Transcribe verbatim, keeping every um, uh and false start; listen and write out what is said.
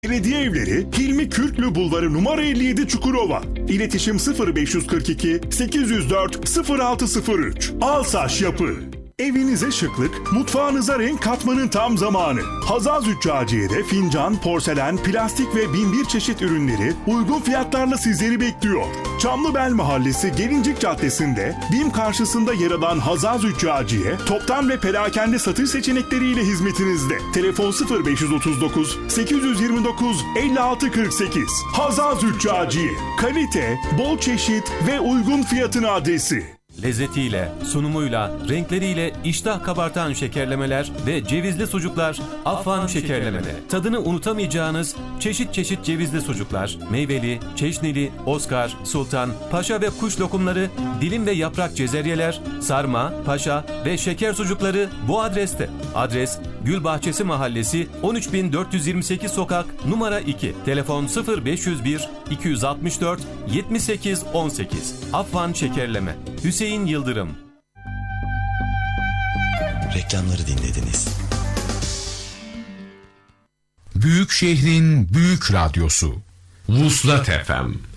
Belediye Evleri, Hilmi Kürklü Bulvarı numara elli yedi Çukurova. İletişim sıfır beş kırk iki sekiz yüz dört sıfır altı sıfır üç. Alsaç Yapı. Evinize şıklık, mutfağınıza renk katmanın tam zamanı. Hazal Züccaciye'de fincan, porselen, plastik ve bin bir çeşit ürünleri uygun fiyatlarla sizleri bekliyor. Çamlıbel Mahallesi Gelincik Caddesi'nde BİM karşısında yer alan Hazal Züccaciye, toptan ve perakende satış seçenekleriyle hizmetinizde. Telefon sıfır beş otuz dokuz sekiz yüz yirmi dokuz elli altı kırk sekiz. Hazal Züccaciye. Kalite, bol çeşit ve uygun fiyatın adresi. Lezzetiyle, sunumuyla, renkleriyle iştah kabartan şekerlemeler ve cevizli sucuklar Affan Şekerleme'de. Tadını unutamayacağınız çeşit çeşit cevizli sucuklar, meyveli, çeşnili, Oscar, Sultan, Paşa ve kuş lokumları, dilim ve yaprak cezeryeler, sarma, paşa ve şeker sucukları bu adreste. Adres Gülbahçesi Mahallesi on üç bin dört yüz yirmi sekiz Sokak numara iki. Telefon sıfır beş yüz bir iki yüz altmış dört yetmiş sekiz on sekiz. Affan Şekerleme. Hüseyin Yıldırım. Reklamları dinlediniz. Büyük şehrin büyük radyosu. Vuslat F M.